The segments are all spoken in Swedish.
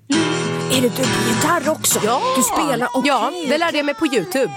Är det du på gitarr också? Ja. Du spelar och Ja, det lärde jag mig på YouTube.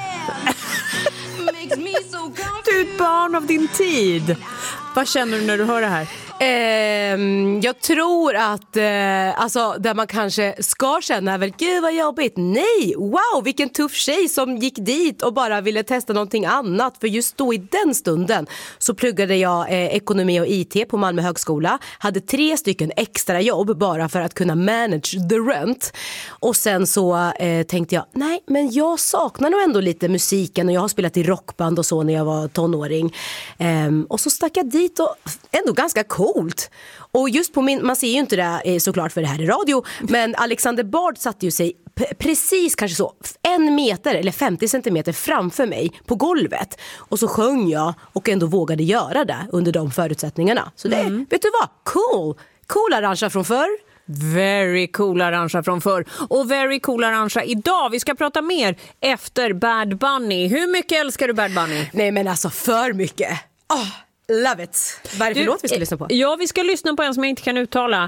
Du är ett barn av din tid. Vad känner du när du hör det här? Jag tror att alltså, där man kanske ska känna väl, gud vad jobbigt. Nej, wow, vilken tuff tjej som gick dit och bara ville testa någonting annat. För just då i den stunden så pluggade jag ekonomi och IT på Malmö högskola. Hade 3 stycken extra jobb bara för att kunna manage the rent. Och sen så tänkte jag, nej men jag saknar nog ändå lite musiken. Och jag har spelat i rockband och så när jag var tonåring. Och så stack jag dit och ändå ganska coolt. Och just på man ser ju inte det såklart för det här i radio, men Alexander Bard satte ju sig precis kanske så 1 meter eller 50 centimeter framför mig på golvet. Och så sjöng jag och ändå vågade göra det under de förutsättningarna. Så det, vet du vad? Cool arrangea från förr. Very cool arrangea från förr. Och very cool arrangea idag. Vi ska prata mer efter Bad Bunny. Hur mycket älskar du Bad Bunny? Nej men alltså för mycket. Love it. Vad är det för låt vi ska lyssna på? Ja, vi ska lyssna på en som jag inte kan uttala.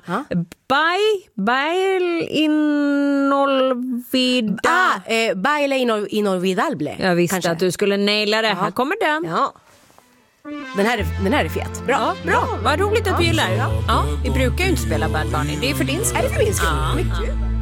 Baila inolvidable. Jag visste kanske. att du skulle naila det. Här kommer den. Ja. Den här är fet. Bra. Vad roligt att du gillar. Ja, vi brukar ju inte spela Bad Bunny. Det är för din skull. Är det för min skull? Ja. Mycket.